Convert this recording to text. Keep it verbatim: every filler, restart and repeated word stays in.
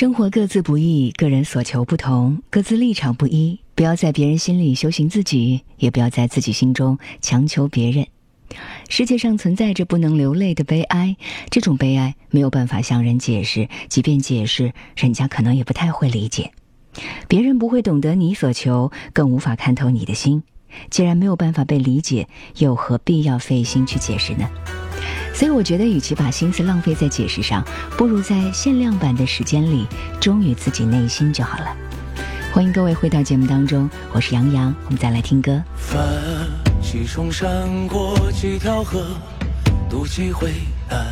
生活各自不易，个人所求不同，各自立场不一，不要在别人心里修行自己，也不要在自己心中强求别人。世界上存在着不能流泪的悲哀，这种悲哀没有办法向人解释，即便解释，人家可能也不太会理解。别人不会懂得你所求，更无法看透你的心。既然没有办法被理解，又何必要费心去解释呢？所以我觉得与其把心思浪费在解释上，不如在限量版的时间里忠于自己内心就好了。欢迎各位回到节目当中，我是杨洋，我们再来听歌。 泛起冲山过几条河，渡几回岸，